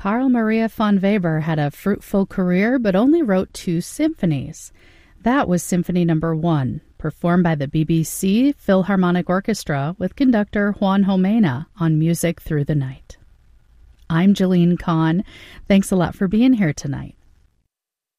Carl Maria von Weber had a fruitful career but only wrote 2 symphonies. That was Symphony No. 1, performed by the BBC Philharmonic Orchestra with conductor Juan Jomena on Music Through the Night. I'm Jeline Kahn. Thanks a lot for being here tonight.